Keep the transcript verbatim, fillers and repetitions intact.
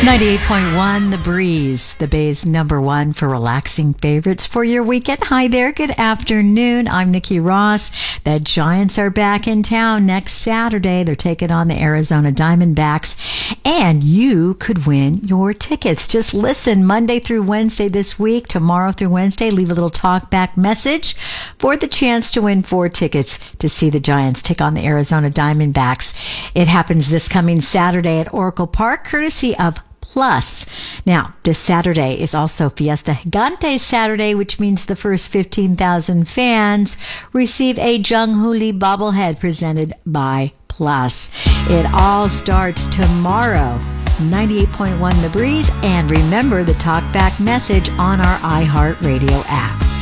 ninety-eight point one The Breeze, the Bay's number one for relaxing favorites for your weekend. Hi there, good afternoon. I'm Nikki Ross. The Giants are back in town next Saturday. They're taking on the Arizona Diamondbacks, and you could win your tickets. Just listen Monday through Wednesday this week, tomorrow through Wednesday. Leave a little talk back message for the chance to win four tickets to see the Giants take on the Arizona Diamondbacks. It happens this coming Saturday at Oracle Park, courtesy of Plus. Now, this Saturday is also Fiesta Gigante Saturday, which means the first fifteen thousand fans receive a Jung Hoo Lee bobblehead presented by Plus. It all starts tomorrow. ninety-eight point one The Breeze, and remember the talkback message on our iHeartRadio app.